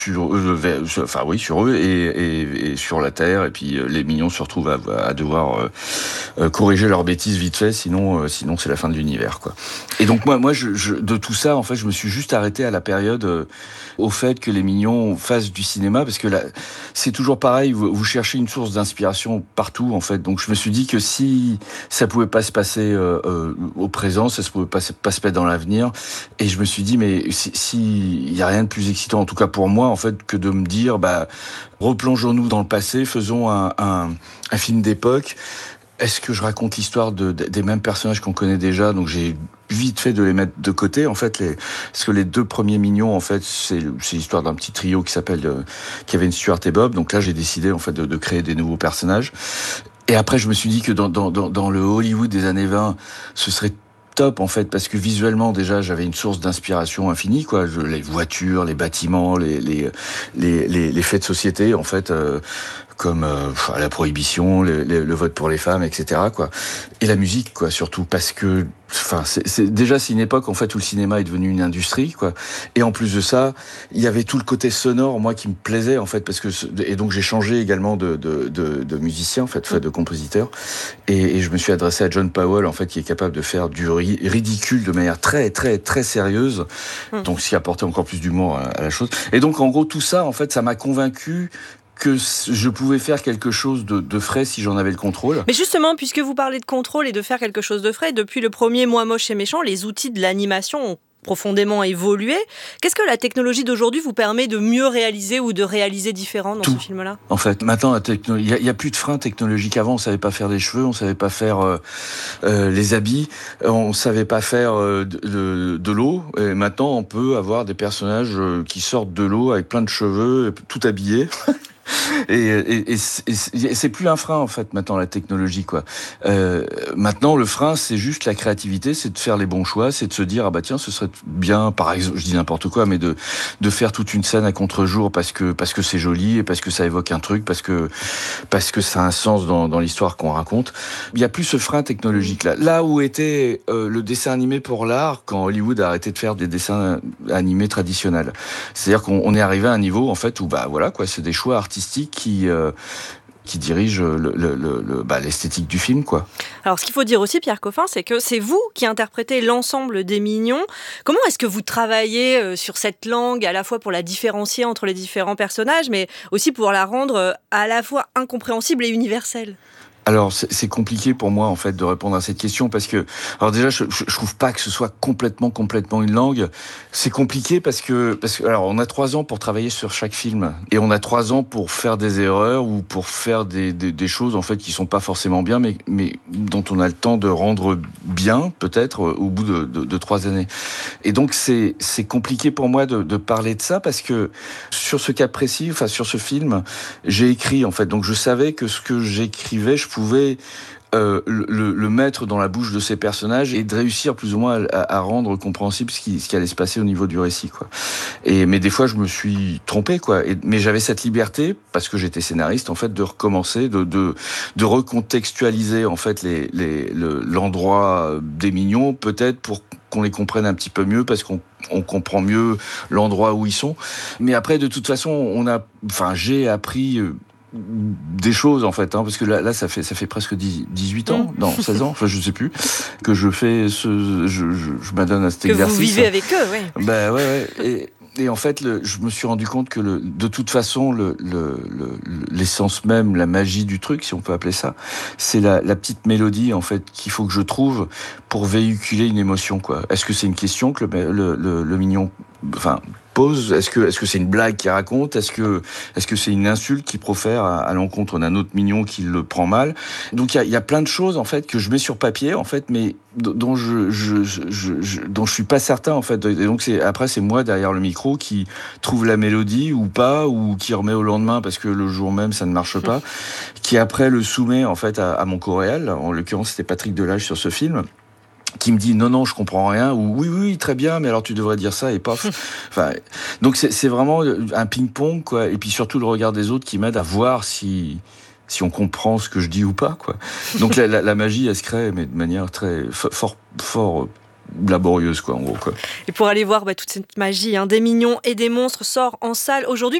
sur eux et sur la Terre. Et puis les mignons se retrouvent à devoir corriger leurs bêtises vite fait, sinon c'est la fin de l'univers, quoi. Et donc moi, de tout ça, en fait, je me suis juste arrêté à la période, au fait que les mignons fassent du cinéma, parce que là, c'est toujours pareil. Vous cherchez une source d'inspiration partout, en fait. Donc je me suis dit que si ça pouvait pas se passer au présent, ça se pouvait pas se passer dans l'avenir. Et je me suis dit, mais si y a rien de plus excitant, en tout cas pour moi, en fait, que de me dire, replongeons-nous dans le passé, faisons un film d'époque. Est-ce que je raconte l'histoire des mêmes personnages qu'on connaît déjà? Donc j'ai vite fait de les mettre de côté, en fait, parce que les deux premiers mignons, en fait, c'est l'histoire d'un petit trio qui s'appelle Kevin, Stuart et Bob. Donc là, j'ai décidé, en fait, de créer des nouveaux personnages. Et après, je me suis dit que dans le Hollywood des années 20, ce serait top, en fait, parce que visuellement, déjà, j'avais une source d'inspiration infinie, quoi. Les voitures, les bâtiments, les faits de société, en fait, comme la prohibition, le vote pour les femmes, etc., quoi. Et la musique, quoi, surtout, parce que, c'est une époque, en fait, où le cinéma est devenu une industrie, quoi. Et en plus de ça, il y avait tout le côté sonore, moi, qui me plaisait, en fait, et donc j'ai changé également de musicien, en fait, de compositeur. Et je me suis adressé à John Powell, en fait, qui est capable de faire du ridicule de manière très, très, très sérieuse. Donc, ce qui apportait encore plus d'humour à la chose. Et donc, en gros, tout ça, en fait, ça m'a convaincu que je pouvais faire quelque chose de frais si j'en avais le contrôle. Mais justement, puisque vous parlez de contrôle et de faire quelque chose de frais, depuis le premier Moi moche et méchant, les outils de l'animation ont profondément évolué. Qu'est-ce que la technologie d'aujourd'hui vous permet de mieux réaliser ou de réaliser différent dans ce film-là ? En fait, maintenant, il y a plus de freins technologiques. Avant, on savait pas faire des cheveux, on savait pas faire les habits, on savait pas faire de l'eau. Et maintenant, on peut avoir des personnages qui sortent de l'eau avec plein de cheveux, tout habillés. Et c'est plus un frein, en fait, maintenant, la technologie, quoi. Maintenant, le frein, c'est juste la créativité, c'est de faire les bons choix, c'est de se dire, tiens, ce serait bien, par exemple, je dis n'importe quoi, mais de faire toute une scène à contre-jour parce que c'est joli et parce que ça évoque un truc, parce que ça a un sens dans l'histoire qu'on raconte. Il y a plus ce frein technologique là. Là où était le dessin animé pour l'art quand Hollywood a arrêté de faire des dessins animés traditionnels. C'est-à-dire qu'on est arrivé à un niveau, en fait, où voilà, quoi, c'est des choix artistiques qui dirige l'esthétique du film, quoi. Alors, ce qu'il faut dire aussi, Pierre Coffin, c'est que c'est vous qui interprétez l'ensemble des mignons. Comment est-ce que vous travaillez sur cette langue, à la fois pour la différencier entre les différents personnages, mais aussi pour la rendre à la fois incompréhensible et universelle ? Alors, c'est compliqué pour moi, en fait, de répondre à cette question parce que, alors déjà, je trouve pas que ce soit complètement une langue. C'est compliqué parce que, alors, on a 3 ans pour travailler sur chaque film et on a 3 ans pour faire des erreurs ou pour faire des choses, en fait, qui sont pas forcément bien, mais dont on a le temps de rendre bien, peut-être, au bout de 3 années. Et donc, c'est compliqué pour moi de parler de ça parce que sur ce cas précis, enfin, sur ce film, j'ai écrit, en fait, donc je savais que ce que j'écrivais, je pouvais le mettre dans la bouche de ces personnages et de réussir plus ou moins à rendre compréhensible ce qui allait se passer au niveau du récit, quoi. Mais des fois, je me suis trompé, quoi. Mais j'avais cette liberté, parce que j'étais scénariste, en fait, de recommencer, de recontextualiser, en fait, l'endroit des mignons, peut-être pour qu'on les comprenne un petit peu mieux, parce qu'on comprend mieux l'endroit où ils sont. Mais après, de toute façon, j'ai appris des choses, en fait, parce que là ça fait presque 18 ans, non, 16 ans, enfin je sais plus, que je fais je m'adonne à cet exercice. Que vous vivez avec eux, oui. Ouais. Et en fait, je me suis rendu compte que de toute façon, l'essence même, la magie du truc, si on peut appeler ça, c'est la petite mélodie, en fait, qu'il faut que je trouve pour véhiculer une émotion, quoi. Est-ce que c'est une question que le mignon, pose? Est-ce que c'est une blague qu'il raconte? Est-ce que c'est une insulte qu'il profère à l'encontre d'un autre mignon qui le prend mal? Donc il y a plein de choses, en fait, que je mets sur papier, en fait, mais dont je suis pas certain, en fait. Et donc c'est moi derrière le micro qui trouve la mélodie ou pas, ou qui remet au lendemain parce que le jour même ça ne marche pas, qui après le soumet, en fait, à mon coréal. En l'occurrence, c'était Patrick Delage sur ce film, qui me dit non, je comprends rien, ou oui, très bien, mais alors tu devrais dire ça, et paf. Donc c'est vraiment un ping-pong, quoi. Et puis surtout le regard des autres qui m'aide à voir si on comprend ce que je dis ou pas, quoi. Donc la magie, elle se crée, mais de manière très fort laborieuse, quoi, en gros, quoi. Et pour aller voir toute cette magie des Mignons et des Monstres sort en salle aujourd'hui.